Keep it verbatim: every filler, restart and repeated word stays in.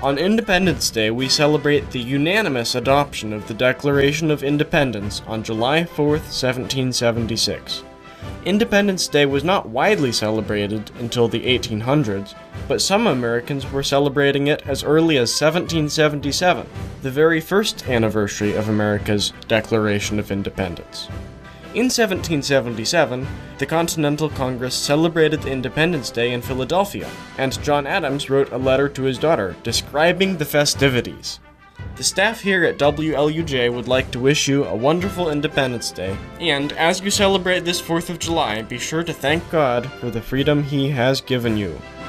On Independence Day, we celebrate the unanimous adoption of the Declaration of Independence on July fourth, seventeen seventy-six. Independence Day was not widely celebrated until the eighteen hundreds, but some Americans were celebrating it as early as seventeen seventy-seven, the very first anniversary of America's Declaration of Independence. In seventeen seventy-seven, the Continental Congress celebrated Independence Day in Philadelphia, and John Adams wrote a letter to his daughter describing the festivities. The staff here at W L U J would like to wish you a wonderful Independence Day, and as you celebrate this fourth of July, be sure to thank God for the freedom He has given you.